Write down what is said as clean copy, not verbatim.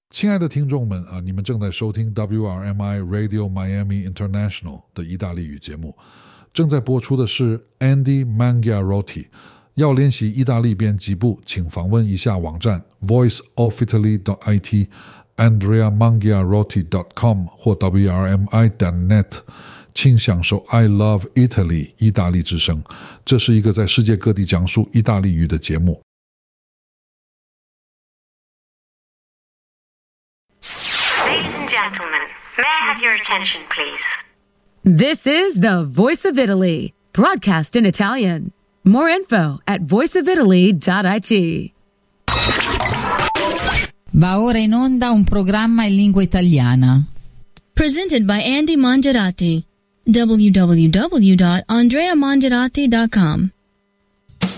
亲爱的听众们啊，你们正在收听 WRMI Radio Miami International 的意大利语节目，正在播出的是 Andy Mangiarotti。要练习意大利编辑部，请访问一下网站 voiceofitaly.it andreamangiarotti.com 或 wrmi.net， 请享受 I Love Italy 意大利之声。这是一个在世界各地讲述意大利语的节目。 Ladies and gentlemen, may I have your attention, please? This is the Voice of Italy, broadcast in Italian. More info at voiceofitaly.it. Va ora in onda un programma in lingua italiana. Presented by Andy Mangiarotti. www.andreamangiarotti.com